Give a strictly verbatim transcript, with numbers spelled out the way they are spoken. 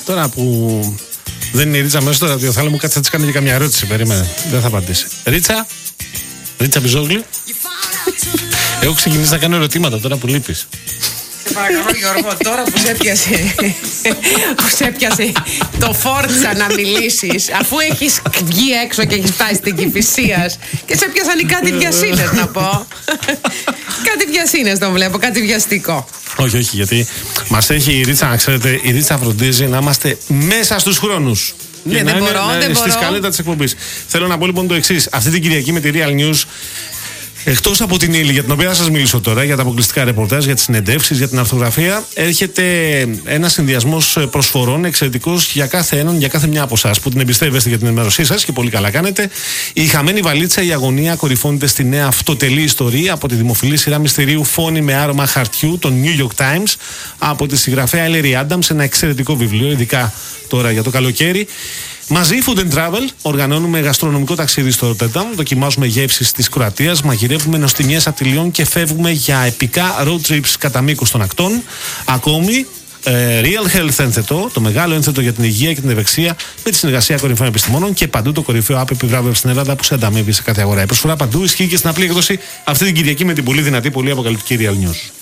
Τώρα που δεν είναι η Ρίτσα μέσα στο ραδιοθάλαμο, κάτσε να της κάνω και καμιά ερώτηση. Περίμενε, δεν θα απαντήσει. Ρίτσα, Ρίτσα Μπιζόγλου. Έχω ξεκινήσει να κάνω ερωτήματα τώρα που λείπεις. Σε παρακαλώ Γιώργο, τώρα που σε έπιασε, που σε έπιασε το φόρτσα να μιλήσεις, αφού έχεις βγει έξω και έχεις φτάσει στην Κηφισίας και σε έπιασαν οι κάτι βιασύνες, να πω. Κάτι βιασύνες το βλέπω, κάτι βιαστικό. Όχι, όχι, γιατί μας έχει η Ρίτσα, να ξέρετε, η Ρίτσα φροντίζει να είμαστε μέσα στους χρόνους. Ναι, δεν να μπορώ, είναι, δεν στη μπορώ. σκαλέτα της εκπομπής. Θέλω να πω λοιπόν το εξής. Αυτή την Κυριακή με τη Real News, εκτός από την ύλη για την οποία θα σας μιλήσω τώρα, για τα αποκλειστικά ρεπορτάζ, για τις συνεντεύξεις, για την αρθογραφία, έρχεται ένας συνδυασμός προσφορών εξαιρετικός για κάθε έναν, για κάθε μια από εσάς που την εμπιστεύεστε για την ενημέρωσή σας και πολύ καλά κάνετε. Η χαμένη βαλίτσα, η αγωνία κορυφώνεται στη νέα αυτοτελή ιστορία από τη δημοφιλή σειρά μυστηρίου Φόνοι με άρωμα χαρτιού, των New York Times, από τη συγγραφέα Ellery Adams, ένα εξαιρετικό βιβλίο, ειδικά τώρα για το καλοκαίρι. Μαζί Food and Travel οργανώνουμε γαστρονομικό ταξίδι στο Ρότερνταμ, δοκιμάζουμε γεύσεις της Κροατίας, μαγειρεύουμε νοστιμιές από τη Λιόν και φεύγουμε για επικά road trips κατά μήκος των ακτών. Ακόμη, ε, Real Health ένθετο, το μεγάλο ένθετο για την υγεία και την ευεξία, με τη συνεργασία κορυφαίων επιστημόνων και παντού το κορυφαίο app επιβράβευση στην Ελλάδα που σε ανταμείβει σε κάθε αγορά. Η προσφορά παντού ισχύει και στην απλή έκδοση αυτή την Κυριακή με την πολύ δυνατή, πολύ αποκαλυπτική Real News.